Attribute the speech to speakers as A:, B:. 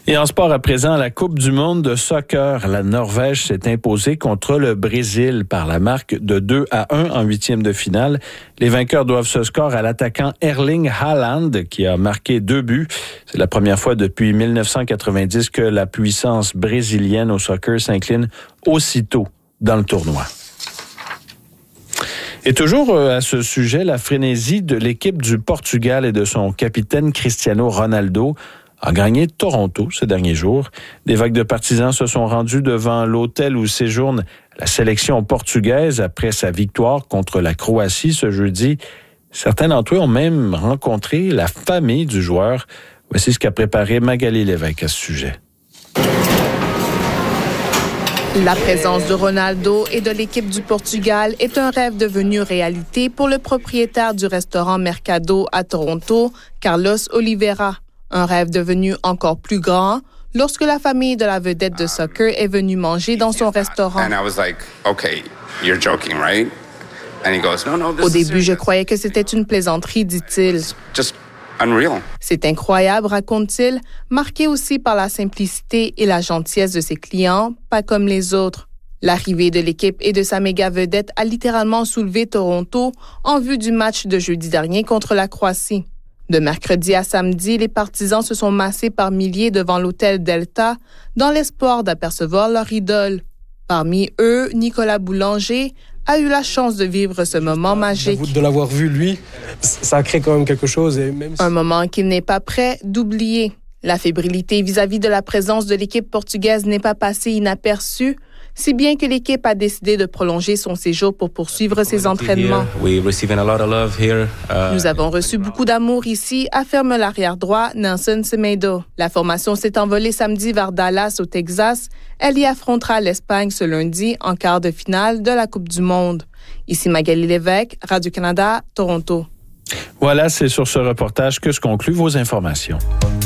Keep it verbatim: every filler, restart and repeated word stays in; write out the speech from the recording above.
A: Et en sport à présent, la Coupe du monde de soccer, la Norvège s'est imposée contre le Brésil par la marque de deux à un en huitième de finale. Les vainqueurs doivent ce score à l'attaquant Erling Haaland qui a marqué deux buts. C'est la première fois depuis dix-neuf cent quatre-vingt-dix que la puissance brésilienne au soccer s'incline aussitôt dans le tournoi. Et toujours à ce sujet, la frénésie de l'équipe du Portugal et de son capitaine Cristiano Ronaldo a gagné Toronto ces derniers jours. Des vagues de partisans se sont rendus devant l'hôtel où séjourne la sélection portugaise après sa victoire contre la Croatie ce jeudi. Certains d'entre eux ont même rencontré la famille du joueur. Voici ce qu'a préparé Magali Lévesque à ce sujet.
B: La présence de Ronaldo et de l'équipe du Portugal est un rêve devenu réalité pour le propriétaire du restaurant Mercado à Toronto, Carlos Oliveira. Un rêve devenu encore plus grand lorsque la famille de la vedette de soccer est venue manger dans son restaurant. Au début, je croyais que c'était une plaisanterie, dit-il. C'est incroyable, raconte-t-il, marqué aussi par la simplicité et la gentillesse de ses clients, pas comme les autres. L'arrivée de l'équipe et de sa méga vedette a littéralement soulevé Toronto en vue du match de jeudi dernier contre la Croatie. De mercredi à samedi, les partisans se sont massés par milliers devant l'hôtel Delta dans l'espoir d'apercevoir leur idole. Parmi eux, Nicolas Boulanger a eu la chance de vivre ce moment magique.
C: De l'avoir vu, lui, ça crée quand même quelque chose. Et même si...
B: Un moment qu'il n'est pas prêt d'oublier. La fébrilité vis-à-vis de la présence de l'équipe portugaise n'est pas passée inaperçue, si bien que l'équipe a décidé de prolonger son séjour pour poursuivre ses entraînements. Nous avons reçu beaucoup d'amour ici, affirme l'arrière-droit Nelson Semedo. La formation s'est envolée samedi vers Dallas, au Texas. Elle y affrontera l'Espagne ce lundi en quart de finale de la Coupe du monde. Ici Magali Lévesque, Radio-Canada, Toronto.
A: Voilà, c'est sur ce reportage que se concluent vos informations.